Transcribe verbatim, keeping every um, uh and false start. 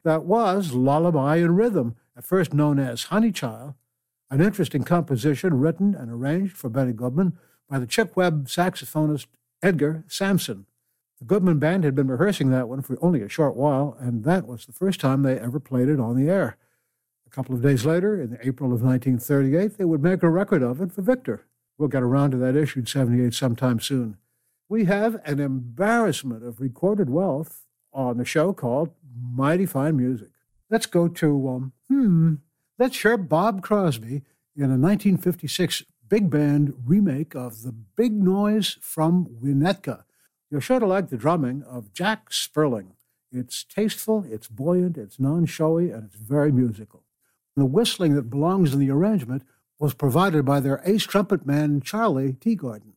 That was Lullaby in Rhythm, at first known as Honey Child, an interesting composition written and arranged for Benny Goodman by the Chick Webb saxophonist Edgar Sampson. The Goodman Band had been rehearsing that one for only a short while, and that was the first time they ever played it on the air. A couple of days later, in April of nineteen thirty-eight, they would make a record of it for Victor. We'll get around to that issue in seventy-eight sometime soon. We have an embarrassment of recorded wealth on the show called Mighty Fine Music. Let's go to, um, hmm, let's hear Bob Crosby in a nineteen fifty-six big band remake of The Big Noise from Winnetka. You're sure to like the drumming of Jack Sperling. It's tasteful, it's buoyant, it's non-showy, and it's very musical. The whistling that belongs in the arrangement was provided by their ace trumpet man, Charlie Teagardin.